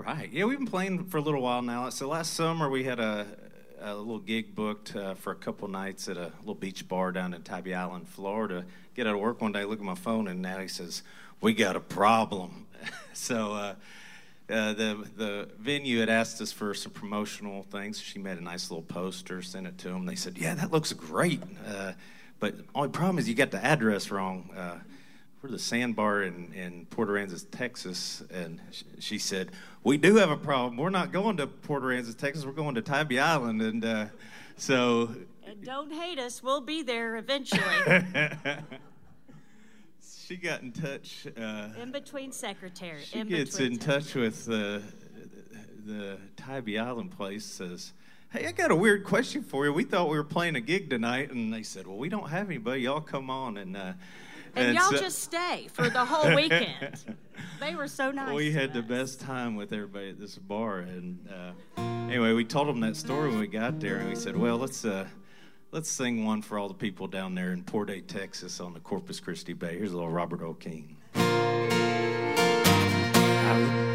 right. Yeah, we've been playing for a little while now. So last summer we had a little gig booked for a couple nights at a little beach bar down in Tybee Island, Florida. Get out of work one day, look at my phone, and Natalie says, "We got a problem." So the venue had asked us for some promotional things. She made a nice little poster, sent it to them. They said, "Yeah, that looks great, but the only problem is you got the address wrong. We're the Sandbar in Port Aransas, Texas." And she said, "We do have a problem. We're not going to Port Aransas, Texas. We're going to Tybee Island." And so... And don't hate us. We'll be there eventually. She got in touch. In between secretaries. She gets in touch with the Tybee Island place, says, "Hey, I got a weird question for you. We thought we were playing a gig tonight." And they said, "Well, we don't have anybody. Y'all come on." And y'all just stay for the whole weekend. They were so nice. We had the best time with everybody at this bar. And anyway, we told them that story when we got there, and we said, "Well, let's sing one for all the people down there in Port A, Texas on the Corpus Christi Bay." Here's a little Robert O'Keefe.